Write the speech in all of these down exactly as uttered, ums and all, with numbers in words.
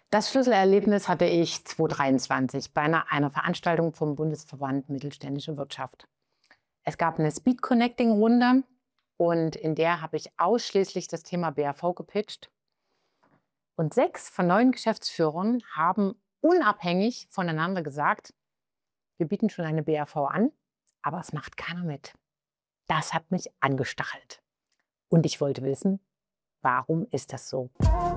Das Schlüsselerlebnis hatte ich zweitausenddreiundzwanzig bei einer, einer Veranstaltung vom Bundesverband Mittelständische Wirtschaft. Es gab eine Speed-Connecting-Runde und in der habe ich ausschließlich das Thema B A V gepitcht. Und sechs von neun Geschäftsführern haben unabhängig voneinander gesagt, wir bieten schon eine B A V an, aber es macht keiner mit. Das hat mich angestachelt. Und ich wollte wissen, warum ist das so?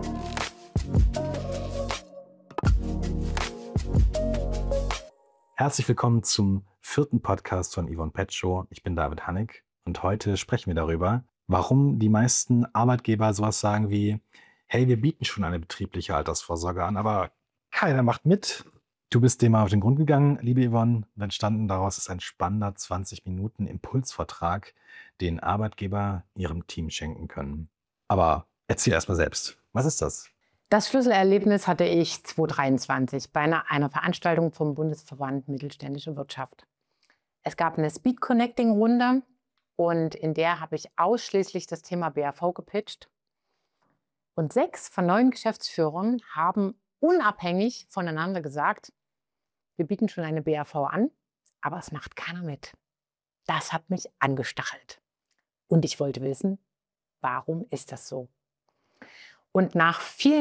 Herzlich willkommen zum vierten Podcast von Yvonne Pett Show. Ich bin David Hannig und heute sprechen wir darüber, warum die meisten Arbeitgeber sowas sagen wie, hey, wir bieten schon eine betriebliche Altersvorsorge an, aber keiner macht mit. Du bist dem mal auf den Grund gegangen, liebe Yvonne, und entstanden daraus ist ein spannender zwanzig Minuten Impulsvertrag, den Arbeitgeber ihrem Team schenken können. Aber erzähl erst mal selbst, was ist das? Das Schlüsselerlebnis hatte ich zweitausenddreiundzwanzig bei einer, einer Veranstaltung vom Bundesverband Mittelständische Wirtschaft. Es gab eine Speed-Connecting-Runde und in der habe ich ausschließlich das Thema B A V gepitcht. Und sechs von neun Geschäftsführern haben unabhängig voneinander gesagt, wir bieten schon eine B A V an, aber es macht keiner mit. Das hat mich angestachelt. Und ich wollte wissen, warum ist das so? Und nach vielen